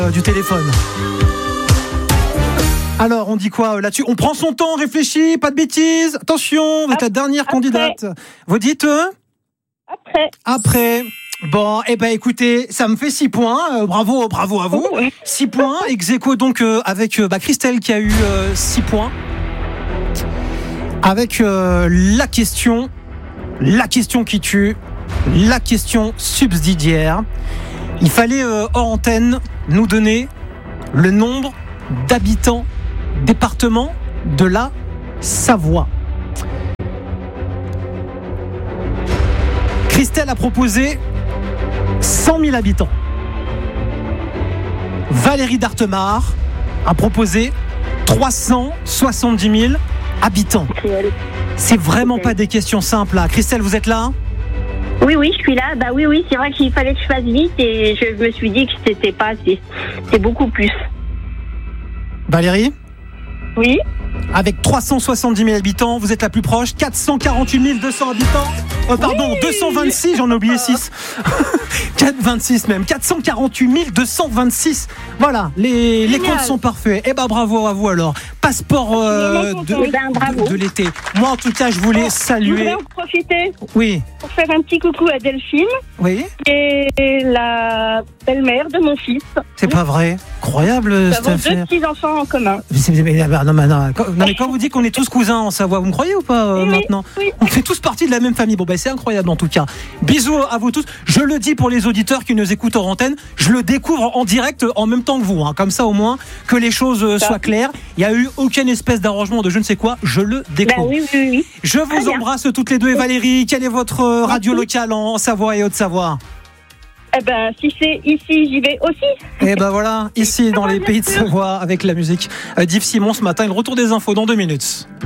du téléphone. Alors, on dit quoi là-dessus? On prend son temps, on réfléchit, pas de bêtises. Attention, vous êtes la dernière candidate. Vous dites Après. Bon, écoutez, ça me fait 6 points. Bravo à vous. 6 points. Ex-aequo donc avec Christelle qui a eu 6 points. Avec la question qui tue, la question subsidiaire. Il fallait hors antenne nous donner le nombre d'habitants département de la Savoie. Christelle a proposé 100 000 habitants. Valérie Dartemar a proposé 370 000 habitants. C'est vraiment pas des questions simples là. Christelle, vous êtes là? Oui, je suis là. Oui, c'est vrai qu'il fallait que je fasse vite et je me suis dit que c'était pas assez. C'est beaucoup plus. Valérie? Oui. Avec 370 000 habitants, vous êtes la plus proche. 448 200 habitants. Pardon, 226, j'en ai oublié 6. 426 même. 448 226. Voilà, les comptes sont parfaits. Bravo à vous alors. Passeport de l'été. Moi en tout cas, je voulais saluer. Je voudrais en profiter. Oui. Pour faire un petit coucou à Delphine. Oui. Et la belle-mère de mon fils. C'est pas vrai. Incroyable cette affaire. Nous avons 2 petits-enfants en commun. Non, mais quand vous dites qu'on est tous cousins en Savoie, vous me croyez ou pas maintenant? Oui. On fait tous partie de la même famille. Bon, c'est incroyable en tout cas. Bisous à vous tous. Je le dis pour les auditeurs qui nous écoutent hors antenne, je le découvre en direct en même temps que vous. Comme ça au moins que les choses soient claires. Il n'y a eu aucune espèce d'arrangement de je ne sais quoi. Je le découvre. Oui. Je vous embrasse toutes les deux. Et Valérie, quelle est votre radio locale en Savoie et Haute-Savoie? Si c'est ici, j'y vais aussi. Voilà, ici dans les pays de Savoie avec la musique d'Yves Simon ce matin. Le retour des infos dans 2 minutes.